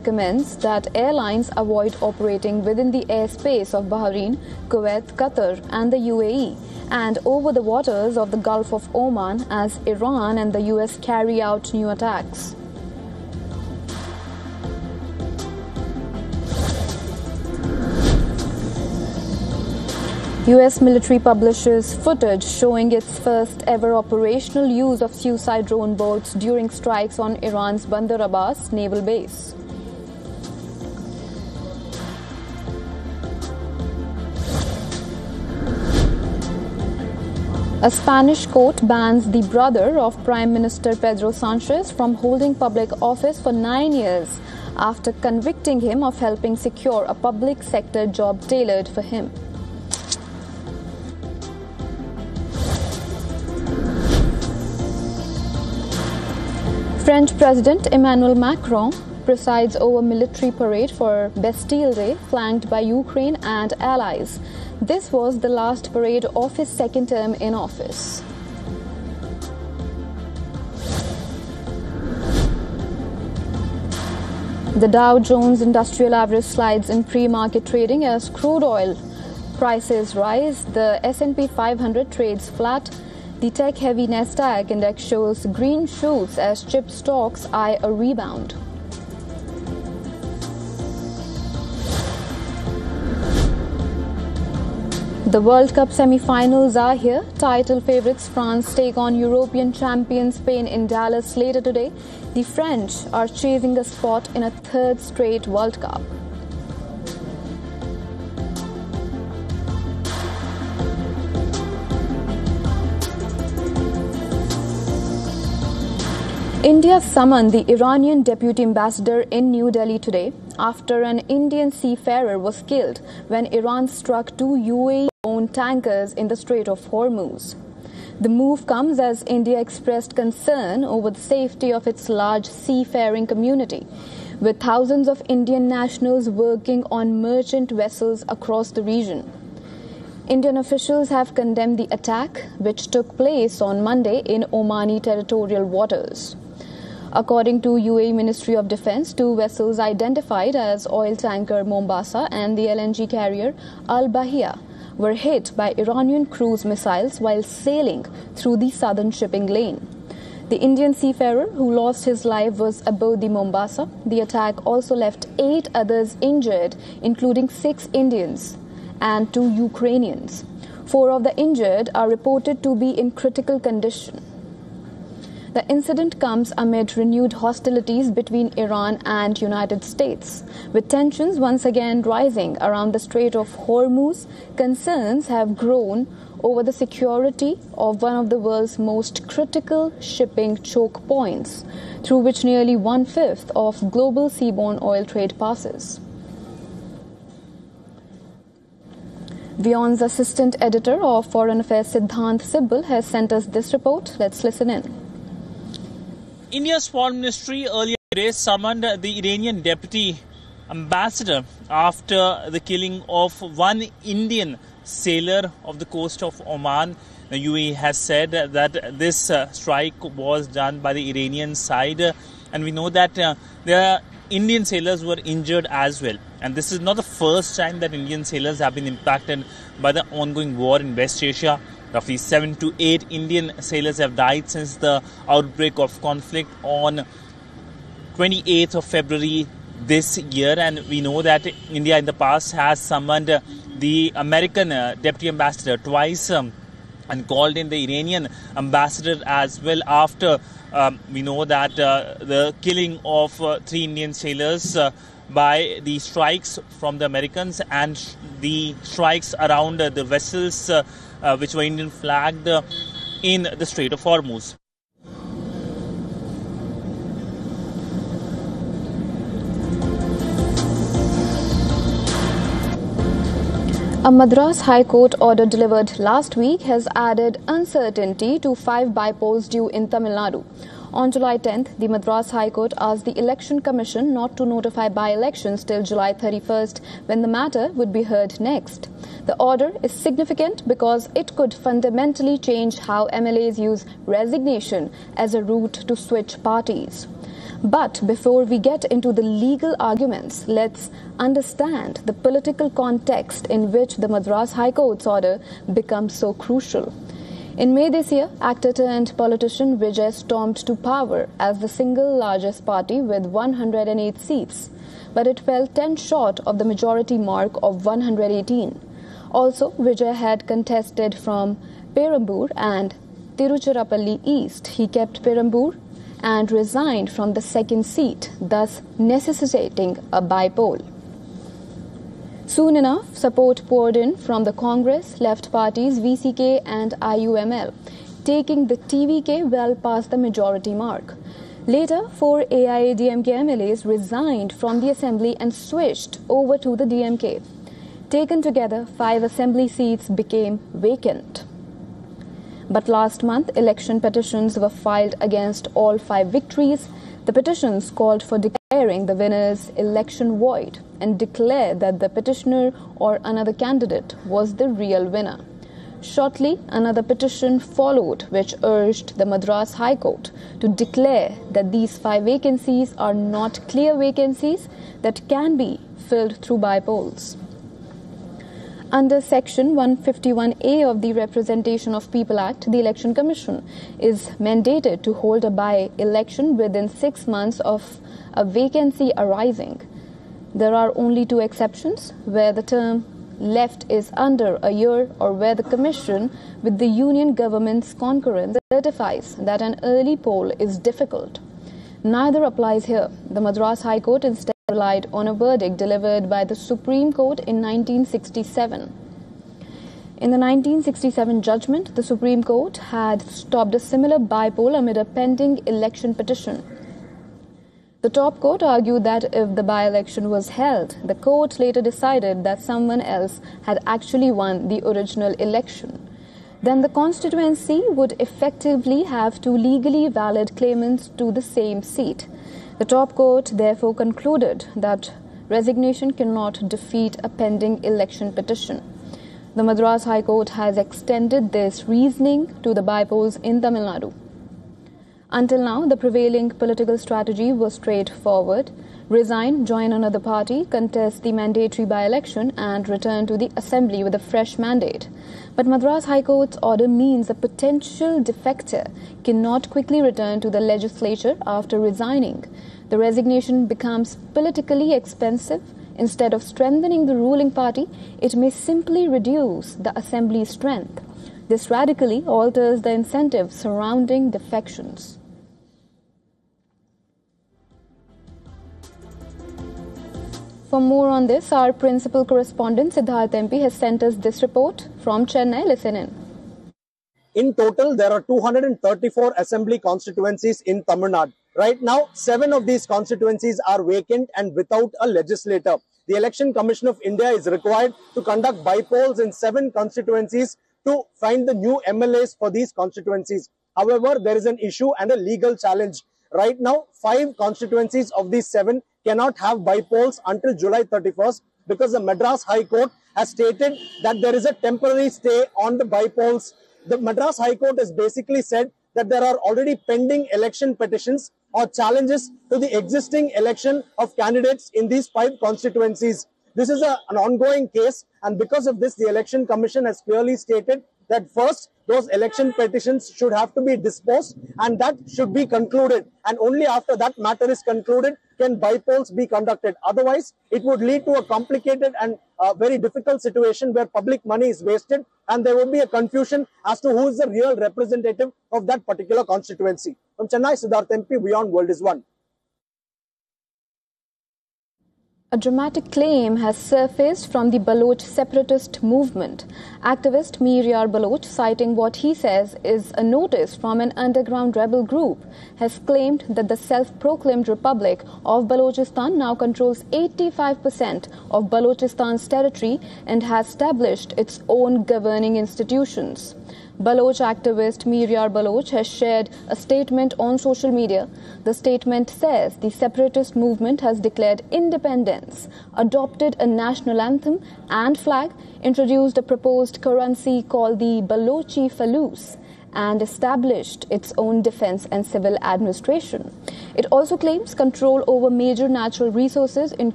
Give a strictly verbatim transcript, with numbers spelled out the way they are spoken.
recommends that airlines avoid operating within the airspace of Bahrain, Kuwait, Qatar and the U A E and over the waters of the Gulf of Oman as Iran and the U S carry out new attacks. U S military publishes footage showing its first ever operational use of suicide drone boats during strikes on Iran's Bandar Abbas naval base. A Spanish court bans the brother of Prime Minister Pedro Sanchez from holding public office for nine years after convicting him of helping secure a public sector job tailored for him. French President Emmanuel Macron presides over military parade for Bastille Day, flanked by Ukraine and allies. This was the last parade of his second term in office. The Dow Jones Industrial Average slides in pre-market trading as crude oil prices rise. The S and P five hundred trades flat. The tech-heavy Nasdaq index shows green shoots as chip stocks eye a rebound. The World Cup semi-finals are here. Title favourites France take on European champion Spain in Dallas later today. The French are chasing a spot in a third straight World Cup. India summoned the Iranian deputy ambassador in New Delhi today after an Indian seafarer was killed when Iran struck two U A E-owned tankers in the Strait of Hormuz. The move comes as India expressed concern over the safety of its large seafaring community, with thousands of Indian nationals working on merchant vessels across the region. Indian officials have condemned the attack, which took place on Monday in Omani territorial waters. According to U A E Ministry of Defence, two vessels identified as oil tanker Mombasa and the L N G carrier Al Bahia were hit by Iranian cruise missiles while sailing through the southern shipping lane. The Indian seafarer who lost his life was aboard the Mombasa. The attack also left eight others injured, including six Indians and two Ukrainians. Four of the injured are reported to be in critical condition. The incident comes amid renewed hostilities between Iran and United States. With tensions once again rising around the Strait of Hormuz, concerns have grown over the security of one of the world's most critical shipping choke points, through which nearly one-fifth of global seaborne oil trade passes. WION's assistant editor of Foreign Affairs, Siddhant Sibbal, has sent us this report. Let's listen in. India's foreign ministry earlier today summoned the Iranian deputy ambassador after the killing of one Indian sailor off the coast of Oman. The U A E has said that this uh, strike was done by the Iranian side, and we know that uh, there are Indian sailors were injured as well. And this is not the first time that Indian sailors have been impacted by the ongoing war in West Asia. Roughly seven to eight Indian sailors have died since the outbreak of conflict on twenty-eighth of February this year. And we know that India in the past has summoned the American uh, deputy ambassador twice um, and called in the Iranian ambassador as well after um, we know that uh, the killing of uh, three Indian sailors uh, by the strikes from the Americans and sh the strikes around uh, the vessels uh, uh, which were Indian flagged uh, in the Strait of Hormuz. A Madras High Court order delivered last week has added uncertainty to five by-polls due in Tamil Nadu. On July tenth, the Madras High Court asked the Election Commission not to notify by-elections till July thirty-first, when the matter would be heard next. The order is significant because it could fundamentally change how M L As use resignation as a route to switch parties. But before we get into the legal arguments, let's understand the political context in which the Madras High Court's order becomes so crucial. In May this year, actor turned politician Vijay stormed to power as the single largest party with one hundred eight seats, but it fell ten short of the majority mark of one hundred eighteen. Also, Vijay had contested from Perambur and Tiruchirappalli East. He kept Perambur and resigned from the second seat, thus necessitating a bypoll. Soon enough, support poured in from the Congress, left parties V C K and I U M L, taking the T V K well past the majority mark. Later, four A I A D M K M L As resigned from the assembly and switched over to the D M K. Taken together, five assembly seats became vacant. But last month, election petitions were filed against all five victories. The petitions called for declaring the winner's election void and declared that the petitioner or another candidate was the real winner. Shortly, another petition followed which urged the Madras High Court to declare that these five vacancies are not clear vacancies that can be filled through bypolls. Under Section one fifty-one A of the Representation of People Act, the Election Commission is mandated to hold a by-election within six months of a vacancy arising. There are only two exceptions, where the term left is under a year or where the Commission, with the Union Government's concurrence, certifies that an early poll is difficult. Neither applies here. The Madras High Court instead relied on a verdict delivered by the Supreme Court in nineteen sixty-seven. In the nineteen sixty-seven judgment, the Supreme Court had stopped a similar bypoll amid a pending election petition. The top court argued that if the by-election was held, the court later decided that someone else had actually won the original election. Then the constituency would effectively have two legally valid claimants to the same seat. The top court therefore concluded that resignation cannot defeat a pending election petition. The Madras High Court has extended this reasoning to the bypolls in Tamil Nadu. Until now, the prevailing political strategy was straightforward: resign, join another party, contest the mandatory by-election, and return to the assembly with a fresh mandate. But Madras High Court's order means a potential defector cannot quickly return to the legislature after resigning. The resignation becomes politically expensive. Instead of strengthening the ruling party, it may simply reduce the assembly's strength. This radically alters the incentives surrounding defections. For more on this, our principal correspondent Siddharth M P has sent us this report from Chennai. Listen in. In total, there are two hundred thirty-four assembly constituencies in Tamil Nadu. Right now, seven of these constituencies are vacant and without a legislator. The Election Commission of India is required to conduct bypolls in seven constituencies to find the new M L As for these constituencies. However, there is an issue and a legal challenge. Right now, five constituencies of these seven cannot have bypolls until July thirty-first because the Madras High Court has stated that there is a temporary stay on the bypolls. The Madras High Court has basically said that there are already pending election petitions or challenges to the existing election of candidates in these five constituencies. This is a, an ongoing case, and because of this, the Election Commission has clearly stated that first, those election petitions should have to be disposed, and that should be concluded. And only after that matter is concluded can bypolls be conducted. Otherwise, it would lead to a complicated and uh, very difficult situation where public money is wasted, and there would be a confusion as to who is the real representative of that particular constituency. From Chennai, Siddharth M P, Beyond World is One. A dramatic claim has surfaced from the Baloch separatist movement. Activist Mir Yar Baloch, citing what he says is a notice from an underground rebel group, has claimed that the self-proclaimed Republic of Balochistan now controls eighty-five percent of Balochistan's territory and has established its own governing institutions. Baloch activist Mir Yar Baloch has shared a statement on social media. The statement says the separatist movement has declared independence, adopted a national anthem and flag, introduced a proposed currency called the Balochi Falus, and established its own defense and civil administration. It also claims control over major natural resources, including